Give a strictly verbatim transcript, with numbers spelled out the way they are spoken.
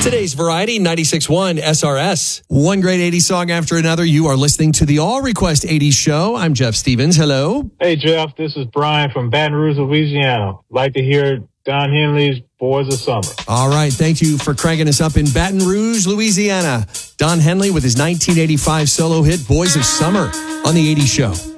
Today's Variety, ninety-six point one S R S. One great eighties song after another. You are listening to the All Request eighties Show. I'm Jeff Stevens. Hello. Hey, Jeff. This is Brian from Baton Rouge, Louisiana. Like to hear Don Henley's Boys of Summer. All right. Thank you for cranking us up in Baton Rouge, Louisiana. Don Henley with his nineteen eighty-five solo hit, Boys of Summer, on the eighties Show.